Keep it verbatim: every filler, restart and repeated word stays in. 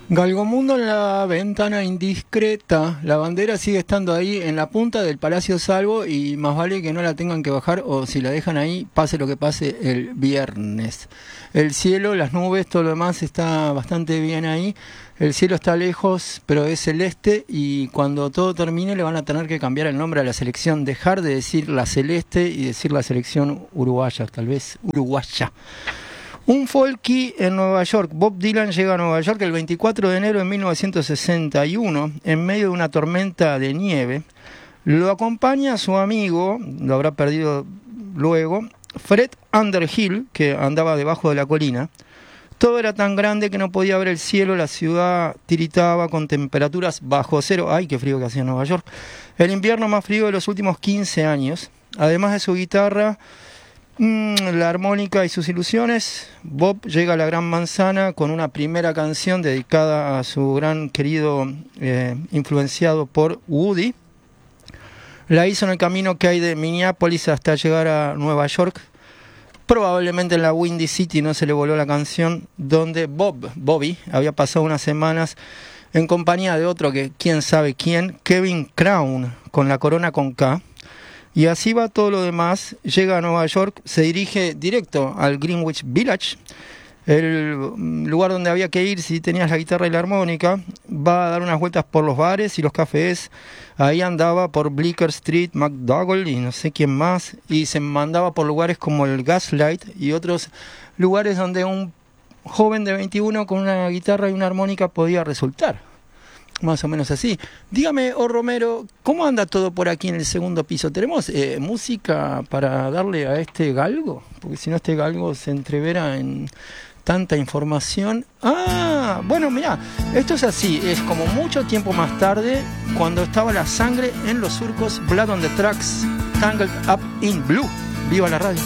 Galgomundo en la ventana indiscreta. La bandera sigue estando ahí en la punta del Palacio Salvo y más vale que no la tengan que bajar, o si la dejan ahí, pase lo que pase el viernes. El cielo, las nubes, todo lo demás está bastante bien ahí. El cielo está lejos, pero es celeste, y cuando todo termine le van a tener que cambiar el nombre a la selección, dejar de decir la celeste y decir la selección uruguaya, tal vez uruguaya. Un folky en Nueva York. Bob Dylan llega a Nueva York el veinticuatro de enero de mil novecientos sesenta y uno en medio de una tormenta de nieve. Lo acompaña su amigo, lo habrá perdido luego, Fred Underhill, que andaba debajo de la colina. Todo era tan grande que no podía ver el cielo, la ciudad tiritaba con temperaturas bajo cero. ¡Ay, qué frío que hacía en Nueva York! El invierno más frío de los últimos quince años. Además de su guitarra, la armónica y sus ilusiones, Bob llega a la Gran Manzana con una primera canción dedicada a su gran querido, eh, influenciado por Woody. La hizo en el camino que hay de Minneapolis hasta llegar a Nueva York. Probablemente en la Windy City no se le voló la canción, donde Bob, Bobby, había pasado unas semanas en compañía de otro que quién sabe quién, Kevin Crown, con la corona con K. Y así va todo lo demás. Llega a Nueva York, se dirige directo al Greenwich Village, el lugar donde había que ir si tenías la guitarra y la armónica. Va a dar unas vueltas por los bares y los cafés. Ahí andaba por Bleecker Street, McDougal y no sé quién más. Y se mandaba por lugares como el Gaslight y otros lugares donde un joven de veintiuno con una guitarra y una armónica podía resultar. Más o menos así. Dígame, oh Romero, ¿cómo anda todo por aquí en el segundo piso? ¿Tenemos eh, música para darle a este galgo? Porque si no, este galgo se entrevera en tanta información. Ah, bueno, mirá, esto es así. Es como mucho tiempo más tarde, cuando estaba la sangre en los surcos, Blood on the Tracks, Tangled Up in Blue. ¡Viva la radio!